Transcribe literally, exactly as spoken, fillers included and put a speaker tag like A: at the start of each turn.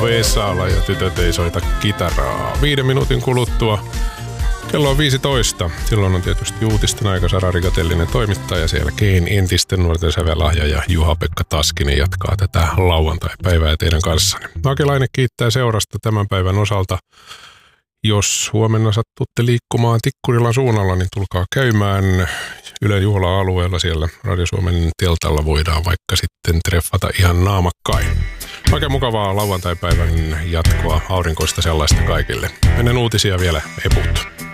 A: ei saa olla ja tytöt ei soita kitaraa. Viiden minuutin kuluttua kello on viisitoista. Silloin on tietysti uutisten aika. Sara Rigatellinen toimittaja siellä. Kein entisten nuorten sävelahja ja Juha-Pekka Taskinen jatkaa tätä lauantai-päivää teidän kanssanne. Akelainen kiittää seurasta tämän päivän osalta. Jos huomenna sattutte liikkumaan Tikkurilan suunnalla, niin tulkaa käymään Ylen juhla-alueella siellä Radio Suomen teltalla. Voidaan vaikka sitten treffata ihan naamakkain. Oikein mukavaa lauantai-päivän jatkoa, aurinkoista sellaista kaikille. Ennen uutisia vielä eput.